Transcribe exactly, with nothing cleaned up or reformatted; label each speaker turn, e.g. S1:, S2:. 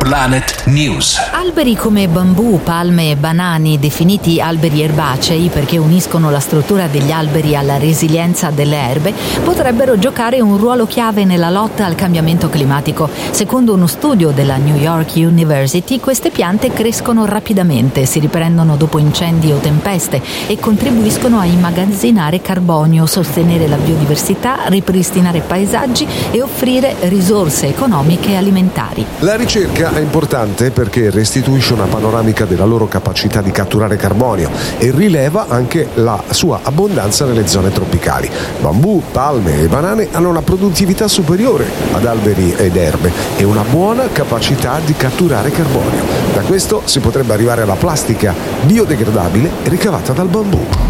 S1: Planet News.
S2: Alberi come bambù, palme e banani, definiti alberi erbacei perché uniscono la struttura degli alberi alla resilienza delle erbe, potrebbero giocare un ruolo chiave nella lotta al cambiamento climatico. Secondo uno studio della New York University, queste piante crescono rapidamente, si riprendono dopo incendi o tempeste e contribuiscono a immagazzinare carbonio, sostenere la biodiversità, ripristinare paesaggi e offrire risorse economiche e alimentari.
S3: La ricerca è importante perché restituisce una panoramica della loro capacità di catturare carbonio e rileva anche la sua abbondanza nelle zone tropicali. Bambù, palme e banane hanno una produttività superiore ad alberi ed erbe e una buona capacità di catturare carbonio. Da questo si potrebbe arrivare alla plastica biodegradabile ricavata dal bambù.